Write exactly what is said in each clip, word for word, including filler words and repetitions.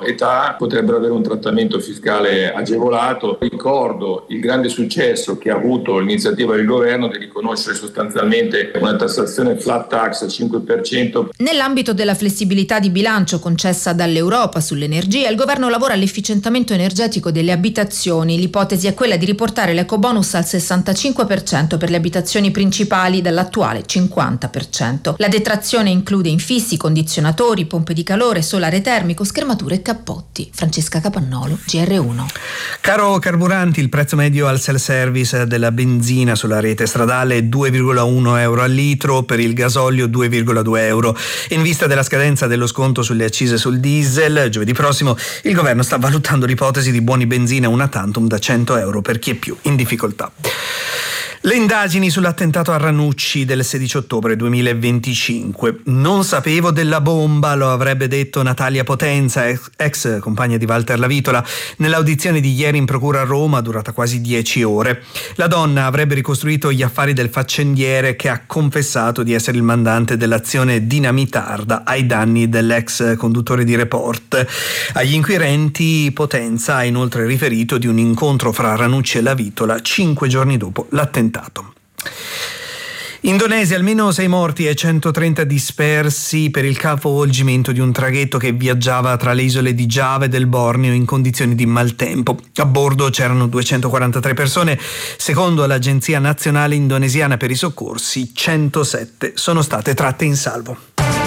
età potrebbero avere un trattamento fiscale agevolato. Ricordo il grande successo che ha avuto l'iniziativa del governo di riconoscere sostanzialmente una tassazione flat tax al cinque per cento. Nell'ambito della flessibilità di bilancio concessa dall'Europa sull'energia, il governo lavora all'efficientamento energetico delle abitazioni. L'ipotesi è quella di riportare l'ecobonus al sessantacinque per cento per le abitazioni principali dall'attuale cinquanta per cento. La detrazione include infissi, condizionatori, pompe di calore, solare termico, schermature e cappotti. Francesca Capannolo, G R uno. Caro carburanti, il prezzo medio al self-service della benzina sulla rete stradale è due virgola uno euro al litro, per il gasolio due virgola due euro. In vista della scadenza dello sconto sulle accise sul diesel, giovedì prossimo, il governo sta valutando l'ipotesi di buoni benzina una tantum da cento euro per chi è più in difficoltà. Le indagini sull'attentato a Ranucci del sedici ottobre duemilaventicinque. Non sapevo della bomba, lo avrebbe detto Natalia Potenza, ex, ex compagna di Walter Lavitola, nell'audizione di ieri in procura a Roma, durata quasi dieci ore. La donna avrebbe ricostruito gli affari del faccendiere, che ha confessato di essere il mandante dell'azione dinamitarda ai danni dell'ex conduttore di Report. Agli inquirenti Potenza ha inoltre riferito di un incontro fra Ranucci e Lavitola cinque giorni dopo l'attentato. Indonesia, almeno sei morti e centotrenta dispersi per il capovolgimento di un traghetto che viaggiava tra le isole di Giava e del Borneo in condizioni di maltempo. A bordo c'erano duecentoquarantatré persone. Secondo l'Agenzia Nazionale Indonesiana per i Soccorsi, centosette sono state tratte in salvo.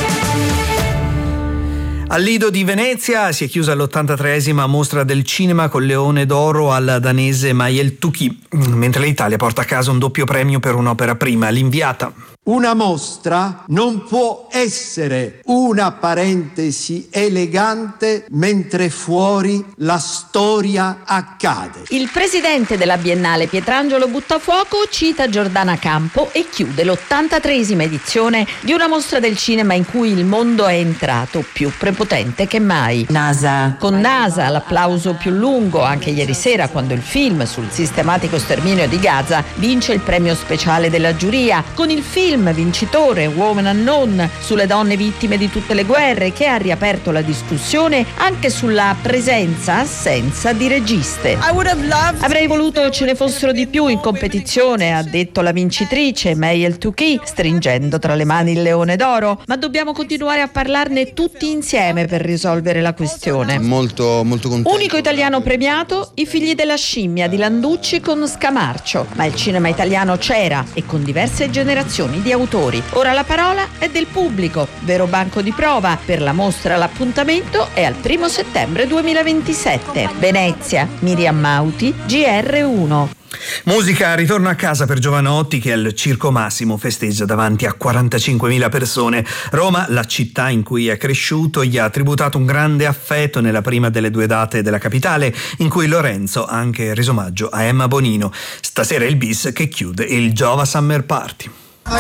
Al Lido di Venezia si è chiusa l'ottantatreesima mostra del cinema con Leone d'Oro al danese Mayel Tuki, mentre l'Italia porta a casa un doppio premio per un'opera prima, L'Inviata. Una mostra non può essere una parentesi elegante mentre fuori la storia accade. Il presidente della Biennale Pietrangelo Buttafuoco cita Giordana Campo e chiude l'ottantatreesima edizione di una mostra del cinema in cui il mondo è entrato più prepotente che mai. NASA. Con NASA l'applauso più lungo anche ieri sera, quando il film sul sistematico sterminio di Gaza vince il premio speciale della giuria, con il film vincitore Woman Unknown sulle donne vittime di tutte le guerre, che ha riaperto la discussione anche sulla presenza-assenza di registe. Avrei voluto ce ne fossero di più in competizione, ha detto la vincitrice Mayel Tuki, stringendo tra le mani il Leone d'Oro, ma dobbiamo continuare a parlarne tutti insieme per risolvere la questione. Molto, molto contento. Unico italiano premiato, I figli della scimmia di Landucci con Scamarcio, ma il cinema italiano c'era e con diverse generazioni di autori. Ora la parola è del pubblico, vero banco di prova. Per la mostra l'appuntamento è al primo settembre duemilaventisette. Venezia, Miriam Mauti, G R uno. Musica, ritorno a casa per Jovanotti, che al Circo Massimo festeggia davanti a quarantacinquemila persone. Roma, la città in cui è cresciuto, gli ha tributato un grande affetto nella prima delle due date della capitale, in cui Lorenzo ha anche reso omaggio a Emma Bonino. Stasera è il bis che chiude il Giova Summer Party.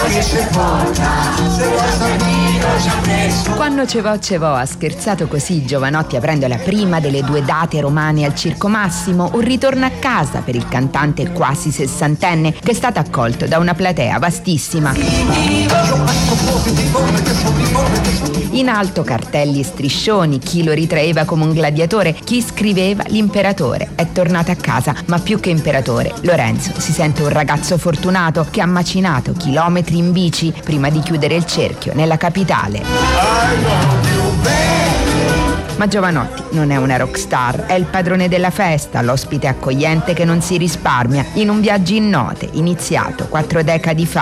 Quando Cevò Cevò ha scherzato così Jovanotti aprendo la prima delle due date romane al Circo Massimo, un ritorno a casa per il cantante quasi sessantenne, che è stato accolto da una platea vastissima. In alto cartelli e striscioni, chi lo ritraeva come un gladiatore, chi scriveva l'imperatore è tornato a casa, ma più che imperatore Lorenzo si sente un ragazzo fortunato che ha macinato chilometri in bici prima di chiudere il cerchio nella capitale. Ma Jovanotti non è una rockstar, è il padrone della festa, l'ospite accogliente che non si risparmia, in un viaggio in note iniziato quattro decadi fa.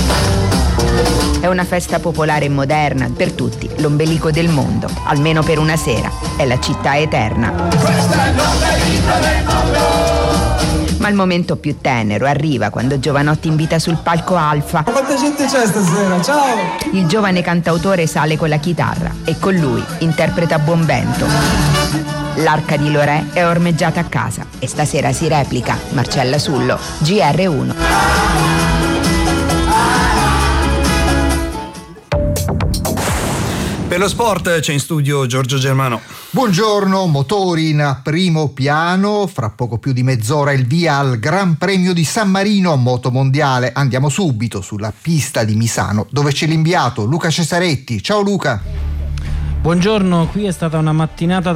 È una festa popolare e moderna per tutti, l'ombelico del mondo, almeno per una sera, è la città eterna. Questa è l'ombelico del mondo. Ma il momento più tenero arriva quando Jovanotti invita sul palco Alfa. Quanta gente c'è stasera? Ciao! Il giovane cantautore sale con la chitarra e con lui interpreta Buon Vento. L'Arca di Lorè è ormeggiata a casa e stasera si replica. Marcella Sullo, G R uno. Per lo sport c'è in studio Giorgio Germano. Buongiorno, motori in primo piano, fra poco più di mezz'ora il via al Gran Premio di San Marino Motomondiale. Andiamo subito sulla pista di Misano, dove c'è l'inviato Luca Cesaretti. Ciao Luca. Buongiorno, qui è stata una mattinata